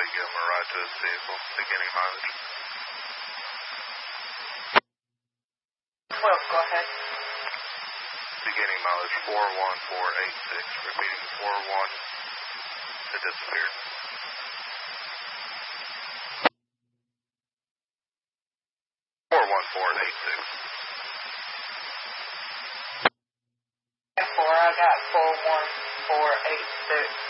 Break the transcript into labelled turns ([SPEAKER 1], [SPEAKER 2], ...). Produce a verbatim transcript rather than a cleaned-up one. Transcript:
[SPEAKER 1] to give him a ride to his vehicle, beginning mileage.
[SPEAKER 2] twelve, go ahead.
[SPEAKER 1] Beginning mileage four one four eight six, repeating four one, it disappeared. four one four eight six.
[SPEAKER 2] four, I got four one four eight six.